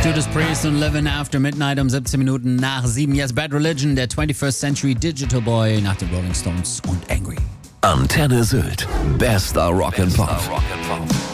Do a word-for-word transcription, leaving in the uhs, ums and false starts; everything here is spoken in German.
Judas Priest und Living After Midnight um siebzehn Minuten nach sieben. Jetzt Bad Religion, der twenty-first Century Digital Boy nach den Rolling Stones und Angry. Antenne Sylt. Bester Rock'n'Pop.